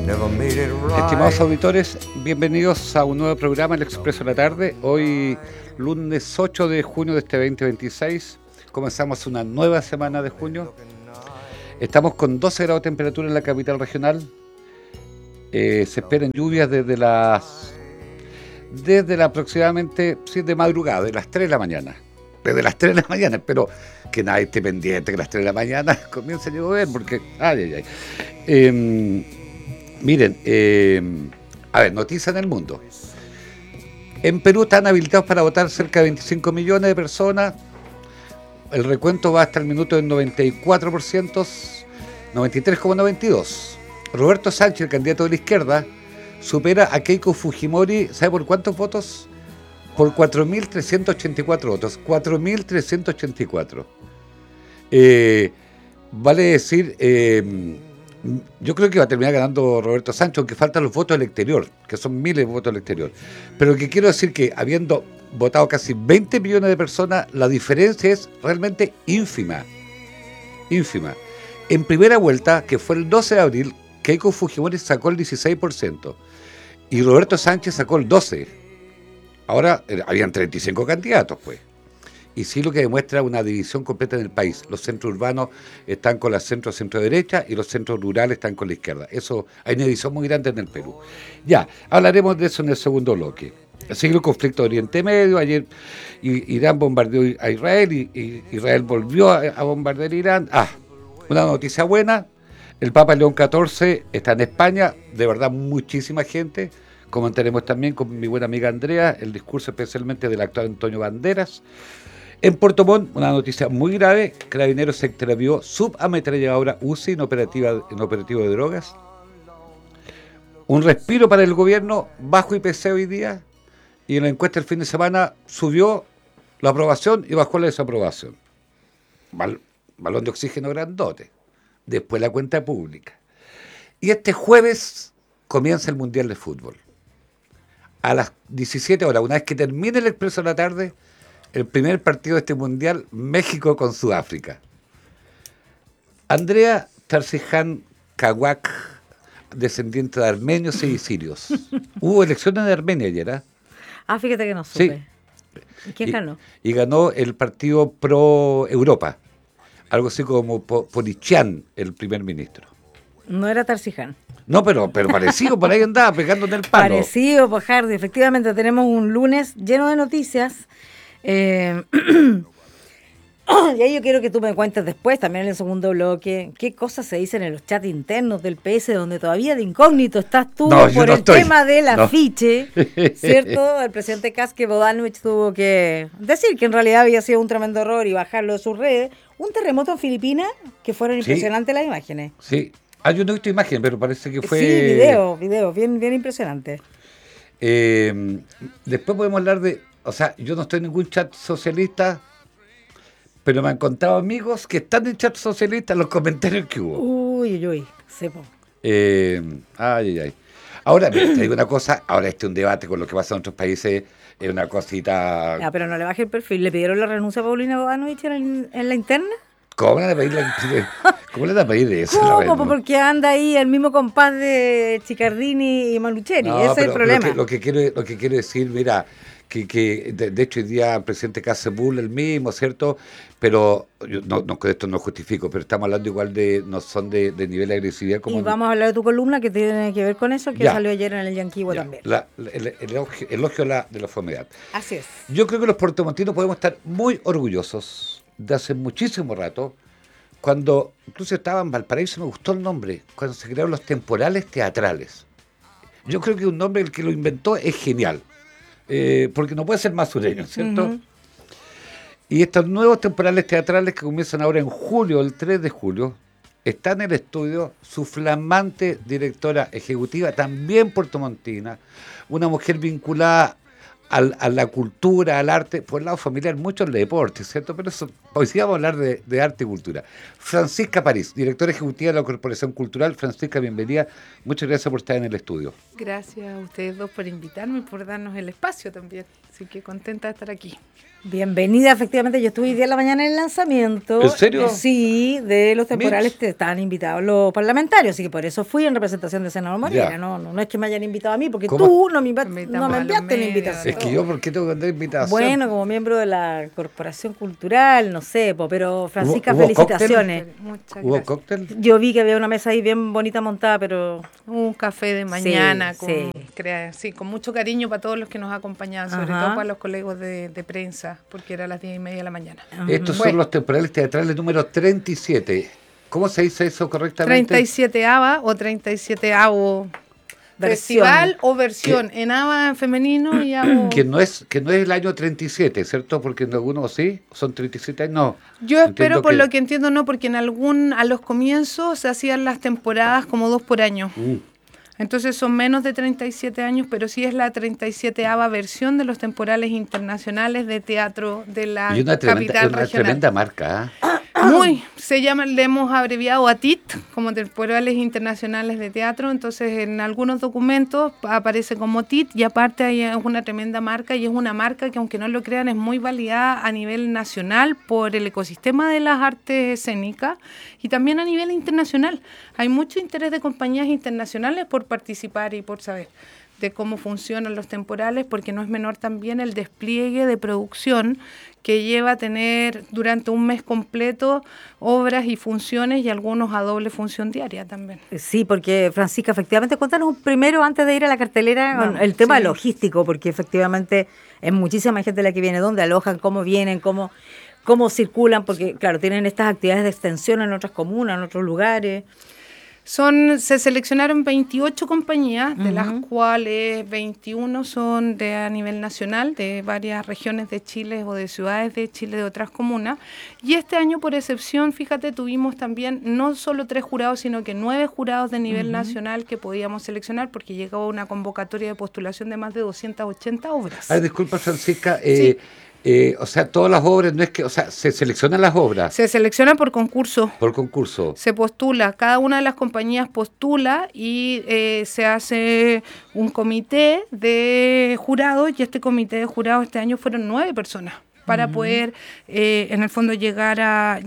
Estimados auditores, bienvenidos a un nuevo programa, El Expreso de la Tarde. Hoy, lunes 8 de junio de este 2026, comenzamos una nueva semana de junio. Estamos con 12 grados de temperatura en la capital regional. Se esperan lluvias desde la aproximadamente, sí, de madrugada, de las 3 de la mañana. Desde las 3 de la mañana, espero que nadie esté pendiente que a las 3 de la mañana comience a llover, porque... Miren, a ver, noticias en el mundo. En Perú están habilitados para votar cerca de 25 millones de personas. El recuento va hasta el minuto del 94%, 93,92%. Roberto Sánchez, el candidato de la izquierda, supera a Keiko Fujimori, ¿sabe por cuántos votos? Por 4.384 votos. 4.384. Vale decir... yo creo que va a terminar ganando Roberto Sánchez, aunque faltan los votos del exterior, que son miles de votos del exterior. Pero lo que quiero decir que, habiendo votado casi 20 millones de personas, la diferencia es realmente ínfima. Ínfima. En primera vuelta, que fue el 12 de abril, Keiko Fujimori sacó el 16% y Roberto Sánchez sacó el 12%. Ahora habían 35 candidatos, pues. Y sí, lo que demuestra una división completa en el país. Los centros urbanos están con la centro-derecha y los centros rurales están con la izquierda. Eso, hay una división muy grande en el Perú. Ya, hablaremos de eso en el segundo bloque. Sigue el conflicto de Oriente Medio. Ayer Irán bombardeó a Israel y Israel volvió a bombardear Irán. Una noticia buena. El Papa León XIV está en España. De verdad, muchísima gente. Comentaremos también con mi buena amiga Andrea el discurso especialmente del actor Antonio Banderas. En Puerto Montt, una noticia muy grave: Carabineros se extravió subametralladora UCI en operativo de drogas. Un respiro para el gobierno, bajo IPC hoy día, y en la encuesta del fin de semana subió la aprobación y bajó la desaprobación. Balón de oxígeno grandote. Después la cuenta pública. Y este jueves comienza el Mundial de Fútbol. A las 17 horas, una vez que termine el Expreso de la Tarde, el primer partido de este Mundial, México con Sudáfrica. Andrea Tarcijan Kawak, descendiente de armenios y sirios. Hubo elecciones de Armenia ayer, ¿eh? Fíjate que no supe. Sí. ¿Y quién ganó? Y ganó el partido pro Europa. Algo así como Porichian, el primer ministro. No era Tarcijan. No, pero parecido, por ahí andaba pegando en el palo. Parecido, pues Hardy. Efectivamente, tenemos un lunes lleno de noticias. Y ahí yo quiero que tú me cuentes después, también en el segundo bloque, qué cosas se dicen en los chats internos del PS, donde todavía de incógnito estás tú por el tema del afiche, ¿cierto? El presidente Kast, que Bodanovich tuvo que decir que en realidad había sido un tremendo error y bajarlo de sus redes. Un terremoto en Filipinas, que fueron impresionantes las imágenes. Sí, yo no he visto imagen, pero parece que fue... Sí, video, bien impresionante. Después podemos hablar de... O sea, yo no estoy en ningún chat socialista, pero me han contado amigos que están en chat socialista en los comentarios que hubo. Uy, sepo. Ahora, mira, te digo una cosa, ahora un debate con lo que pasa en otros países es una cosita... pero no le baje el perfil. ¿Le pidieron la renuncia a Paulina Bodanovich en la interna? ¿Cómo le van a pedir eso? ¿Cómo? Porque anda ahí el mismo compás de Chicardini y Malucheri. Ese es el problema. Lo que quiero decir, mira, que de hecho hoy día el presidente Kast se burla el mismo, ¿cierto? Pero esto no justifico, pero estamos hablando igual no son de nivel de agresividad como... Y vamos a hablar de tu columna que tiene que ver con eso, que salió ayer en el Yanquihue también. El elogio de la fomedad. Así es. Yo creo que los puertomontinos podemos estar muy orgullosos de hace muchísimo rato, cuando incluso estaba en Valparaíso, me gustó el nombre, cuando se crearon los temporales teatrales. Yo creo que un nombre, el que lo inventó, es genial, porque no puede ser más sureño, ¿cierto? Uh-huh. Y estos nuevos temporales teatrales que comienzan ahora en julio, el 3 de julio, está en el estudio su flamante directora ejecutiva, también puertomontina, una mujer vinculada a la cultura, al arte, por el lado familiar, mucho el deporte, ¿cierto? Pero eso, hoy sí vamos a hablar de arte y cultura. Francisca París, directora ejecutiva de la Corporación Cultural. Francisca, bienvenida. Muchas gracias por estar en el estudio. Gracias a ustedes dos por invitarme y por darnos el espacio también. Así que contenta de estar aquí. Bienvenida, efectivamente. Yo estuve hoy día en la mañana en el lanzamiento. ¿En serio? Sí, de los temporales estaban invitados los parlamentarios, así que por eso fui en representación de senador Moreira. No es que me hayan invitado a mí, porque ¿Cómo? tú no me enviaste la invitación. Es que yo, ¿por qué tengo que andar invitación? Bueno, como miembro de la Corporación Cultural, no sé, pero Francisca, ¿Hubo felicitaciones. cóctel? ¿Hubo cóctel? Yo vi que había una mesa ahí bien bonita montada, pero... Un café de mañana sí. con mucho cariño para todos los que nos acompañan, sobre todo para los colegas de prensa, porque era a las 10:30 de la mañana. Estos son los temporales teatrales número 37. ¿Cómo se dice eso correctamente? 37ava o 37avo festival o versión, en ava en femenino y avo... Que no es el año 37, ¿cierto? Porque en algunos sí, son 37 años, no. Yo espero, por lo que entiendo, no, porque a los comienzos se hacían las temporadas como 2 por año. Entonces son menos de 37 años, pero sí es la 37ava versión de los temporales internacionales de teatro de la capital regional. Una tremenda marca, le hemos abreviado a TIT, como Temporales Internacionales de Teatro, entonces en algunos documentos aparece como TIT y aparte es una tremenda marca y es una marca que, aunque no lo crean, es muy validada a nivel nacional por el ecosistema de las artes escénicas y también a nivel internacional. Hay mucho interés de compañías internacionales por participar y por saber de cómo funcionan los temporales, porque no es menor también el despliegue de producción que lleva a tener durante un mes completo obras y funciones y algunos a doble función diaria también. Sí, porque Francisca, efectivamente, cuéntanos primero, antes de ir a la cartelera, el tema logístico, porque efectivamente es muchísima gente la que viene, dónde alojan, cómo vienen, cómo circulan, porque claro, tienen estas actividades de extensión en otras comunas, en otros lugares. Se seleccionaron 28 compañías, de las cuales 21 son a nivel nacional, de varias regiones de Chile o de ciudades de Chile, de otras comunas. Y este año, por excepción, fíjate, tuvimos también no solo 3 jurados, sino que 9 jurados de nivel nacional que podíamos seleccionar, porque llegó una convocatoria de postulación de más de 280 obras. Disculpa, Francisca, sí. O sea, todas las obras, no es que, o sea, se seleccionan las obras. Se seleccionan por concurso. Por concurso. Se postula, cada una de las compañías postula y se hace un comité de jurados, y este comité de jurados este año fueron 9 personas para poder, en el fondo, llegar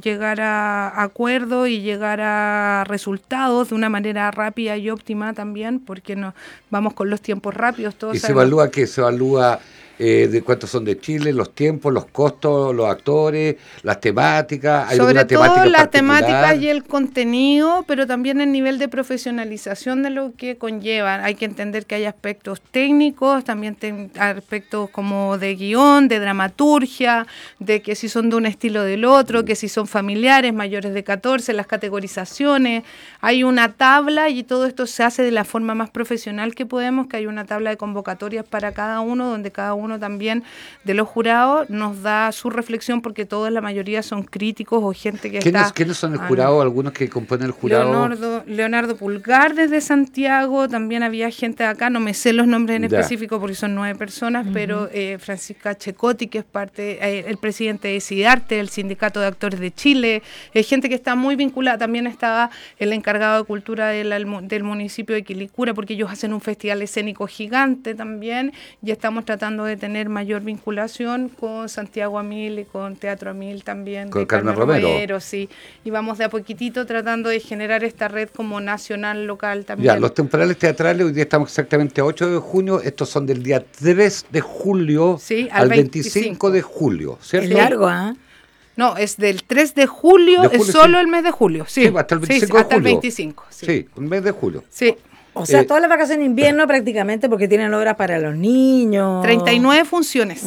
a acuerdos y llegar a resultados de una manera rápida y óptima también, porque vamos con los tiempos rápidos. Todos ¿Y se evalúa qué? ¿Se evalúa de cuántos son de Chile, los tiempos, los costos, los actores, las temáticas? ¿Hay sobre todo temática las temáticas y el contenido, pero también el nivel de profesionalización de lo que conllevan. Hay que entender que hay aspectos técnicos, también aspectos como de guión, de dramaturgia, de que si son de un estilo o del otro, que si son familiares, mayores de 14, las categorizaciones. Hay una tabla y todo esto se hace de la forma más profesional que podemos, que hay una tabla de convocatorias para cada uno, donde cada uno también de los jurados nos da su reflexión, porque todos, la mayoría, son críticos o gente que ¿Quiénes son el jurado? Algunos que componen el jurado. Leonardo Pulgar desde Santiago, también había gente de acá, no me sé los nombres en específico porque son 9 personas, pero Francisca Checotti, que es parte, el presidente de CIDARTE, el Sindicato de Actores de Chile, gente que está muy vinculada. También estaba el encargado de cultura del municipio de Quilicura, porque ellos hacen un festival escénico gigante también, y estamos tratando de tener mayor vinculación con Santiago Amil y con Teatro Amil también. Con Carmen Romero. Sí. Y vamos de a poquitito tratando de generar esta red como nacional, local también. Ya, los temporales teatrales, hoy día estamos exactamente a 8 de junio, estos son del día 3 de julio al 25 de julio, ¿cierto? Es largo, ¿ah? No, es del 3 de julio, es solo el mes de julio. Sí, hasta el 25 de julio. Hasta el 25. Sí, un mes de julio. Sí. O sea, todas las vacaciones de invierno prácticamente, porque tienen obras para los niños. 39 funciones.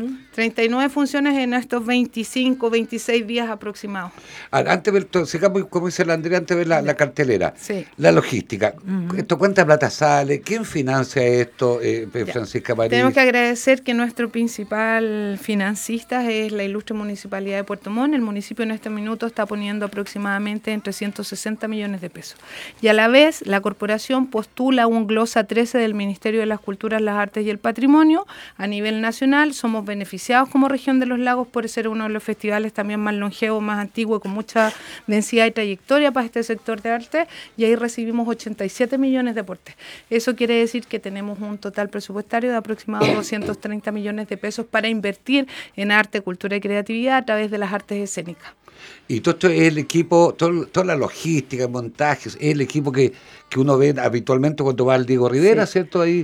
39 funciones en estos 25, 26 días aproximados. Antes de ver, sigamos, como dice la Andrea, antes de ver la cartelera. Sí. La logística. ¿Esto cuánta plata sale? ¿Quién financia esto, Francisca París? Tenemos que agradecer que nuestro principal financista es la ilustre Municipalidad de Puerto Montt. El municipio en este minuto está poniendo aproximadamente entre 160 millones de pesos. Y a la vez, la corporación postula un Glosa 13 del Ministerio de las Culturas, las Artes y el Patrimonio a nivel nacional. Somos beneficiados como región de los lagos por ser uno de los festivales también más longevos, más antiguos, con mucha densidad y trayectoria para este sector de arte, y ahí recibimos 87 millones de aportes. Eso quiere decir que tenemos un total presupuestario de aproximadamente 230 millones de pesos para invertir en arte, cultura y creatividad a través de las artes escénicas. Y todo esto es el equipo, toda la logística, montajes, es el equipo que uno ve habitualmente cuando va al Diego Rivera, sí. ¿Cierto? Ahí.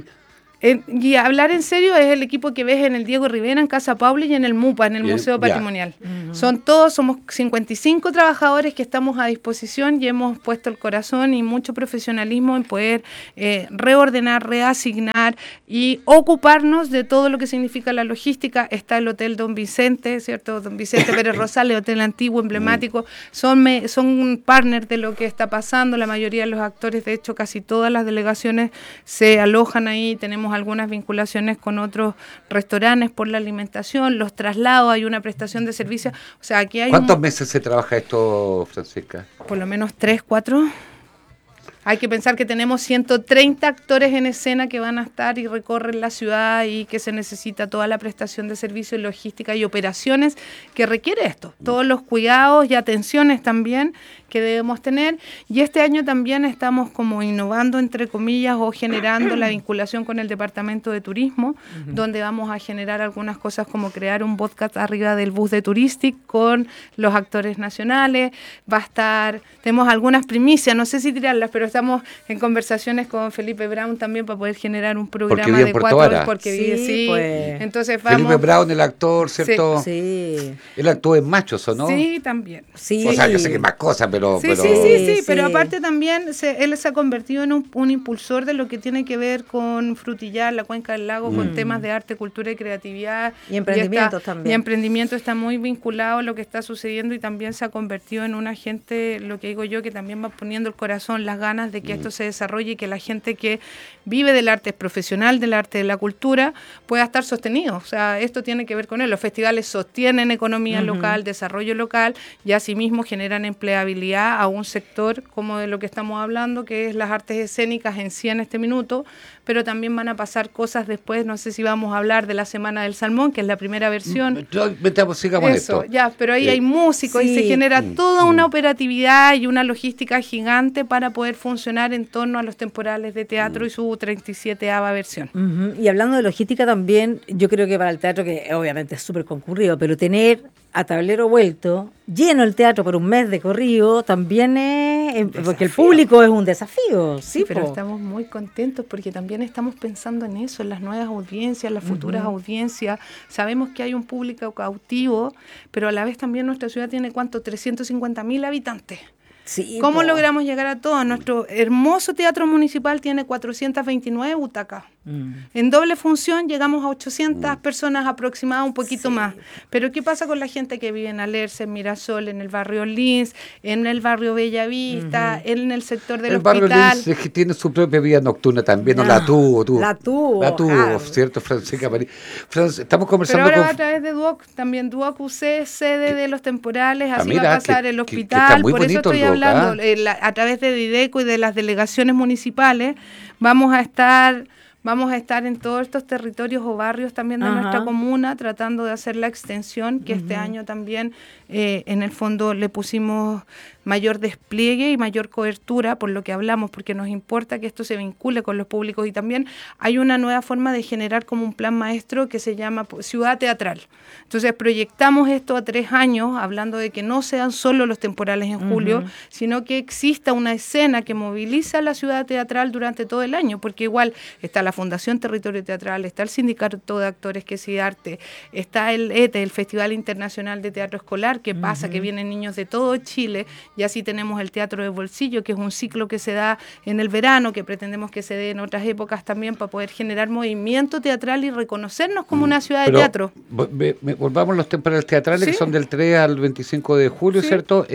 Y hablar en serio es el equipo que ves en el Diego Rivera, en Casa Pauli y en el MUPA, en el Museo Patrimonial. Somos 55 trabajadores que estamos a disposición y hemos puesto el corazón y mucho profesionalismo en poder reordenar, reasignar y ocuparnos de todo lo que significa la logística. Está el Hotel Don Vicente, ¿cierto? Don Vicente Pérez Rosales, hotel antiguo, emblemático. Son partners de lo que está pasando. La mayoría de los actores, de hecho, casi todas las delegaciones se alojan ahí. Tenemos algunas vinculaciones con otros restaurantes por la alimentación, los traslados, hay una prestación de servicios. O sea, aquí hay ¿Cuántos meses se trabaja esto, Francisca? Por lo menos 3, 4. Hay que pensar que tenemos 130 actores en escena que van a estar y recorren la ciudad y que se necesita toda la prestación de servicios, logística y operaciones que requiere esto. Todos los cuidados y atenciones también que debemos tener. Y este año también estamos como innovando, entre comillas, o generando la vinculación con el Departamento de Turismo, donde vamos a generar algunas cosas como crear un podcast arriba del bus de Touristic con los actores nacionales. Tenemos algunas primicias, no sé si tirarlas, pero estamos en conversaciones con Felipe Brown también para poder generar un programa de 4 horas. Porque vive, pues. Entonces vamos. Felipe Brown, el actor, ¿cierto? Sí. Él actuó en Machos, ¿o no? Sí, también. Sí. O sea, yo sé que más cosas, pero... Sí, pero aparte también él se ha convertido en un impulsor de lo que tiene que ver con Frutillar, la Cuenca del Lago, con temas de arte, cultura y creatividad. Y emprendimientos también. Y emprendimiento está muy vinculado a lo que está sucediendo y también se ha convertido en un agente, lo que digo yo, que también va poniendo el corazón, las ganas de que esto se desarrolle y que la gente que vive del arte, es profesional del arte, de la cultura, pueda estar sostenido. O sea, esto tiene que ver con él. Los festivales sostienen economía local, desarrollo local y asimismo generan empleabilidad a un sector como de lo que estamos hablando, que es las artes escénicas en sí en este minuto, pero también van a pasar cosas después. No sé si vamos a hablar de la Semana del Salmón, que es la primera versión. Sigamos esto. Ya, pero ahí hay músicos y se genera toda una operatividad y una logística gigante para poder funcionar en torno a los temporales de teatro y su 37ª versión. Y hablando de logística también, yo creo que para el teatro, que obviamente es súper concurrido, pero tener a tablero vuelto, lleno el teatro por un mes de corrido, también es, porque el público es un desafío. Sí, pero estamos muy contentos porque también estamos pensando en eso, en las nuevas audiencias, las futuras audiencias. Sabemos que hay un público cautivo, pero a la vez también nuestra ciudad tiene, ¿cuánto? 350.000 habitantes. Sí, ¿Cómo logramos llegar a todos? Nuestro hermoso teatro municipal tiene 429 butacas. En doble función llegamos a 800 personas aproximadas, un poquito más. Pero ¿qué pasa con la gente que vive en Alerce, en Mirasol, en el barrio Lins, en el barrio Bellavista, en el sector del hospital? El barrio Lins es que tiene su propia vida nocturna también, la tuvo. La tuvo, claro. ¿Cierto, Francisca? Estamos conversando pero ahora va a través de Duoc, también Duoc UC es sede de los temporales, así va a pasar el hospital, por eso estoy hablando, a través de Dideco y de las delegaciones municipales, vamos a estar en todos estos territorios o barrios también de nuestra comuna, tratando de hacer la extensión, que este año también, en el fondo, le pusimos mayor despliegue y mayor cobertura, por lo que hablamos, porque nos importa que esto se vincule con los públicos. Y también hay una nueva forma de generar como un plan maestro que se llama Ciudad Teatral. Entonces proyectamos esto a 3 años, hablando de que no sean solo los temporales en julio, sino que exista una escena que moviliza a la ciudad teatral durante todo el año, porque igual está la Fundación Territorio Teatral, está el Sindicato de Actores que es Arte, está el ETE, el Festival Internacional de Teatro Escolar, que pasa, que vienen niños de todo Chile, y así tenemos el Teatro de Bolsillo, que es un ciclo que se da en el verano, que pretendemos que se dé en otras épocas también, para poder generar movimiento teatral y reconocernos como una ciudad de teatro. Volvamos a los temporales teatrales, que son del 3 al 25 de julio, ¿cierto?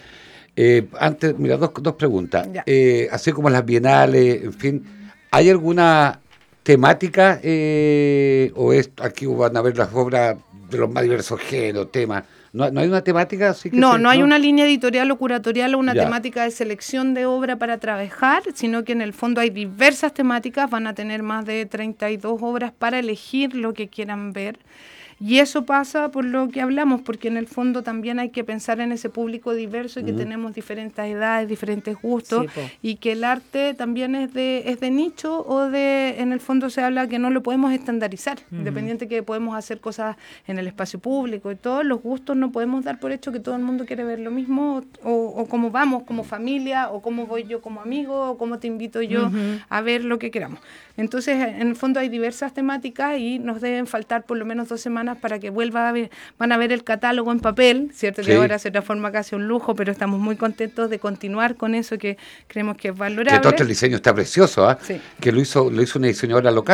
Antes, mira, dos preguntas. Así como las bienales, en fin, ¿hay alguna temática o aquí van a ver las obras de los más diversos géneros, temas? ¿No hay una temática así que no hay una línea editorial o curatorial o una temática de selección de obra para trabajar, sino que en el fondo hay diversas temáticas, van a tener más de 32 obras para elegir lo que quieran ver. Y eso pasa por lo que hablamos, porque en el fondo también hay que pensar en ese público diverso y que tenemos diferentes edades, diferentes gustos, y que el arte también es de nicho o en el fondo se habla que no lo podemos estandarizar, independiente que podemos hacer cosas en el espacio público y todos los gustos no podemos dar por hecho que todo el mundo quiere ver lo mismo o cómo vamos como familia o cómo voy yo como amigo o cómo te invito yo a ver lo que queramos. Entonces, en el fondo hay diversas temáticas y nos deben faltar por lo menos 2 semanas para que van a ver el catálogo en papel, ¿cierto? Que ahora se transforma casi un lujo, pero estamos muy contentos de continuar con eso que creemos que es valorable. Que todo el diseño está precioso, que lo hizo una diseñadora local.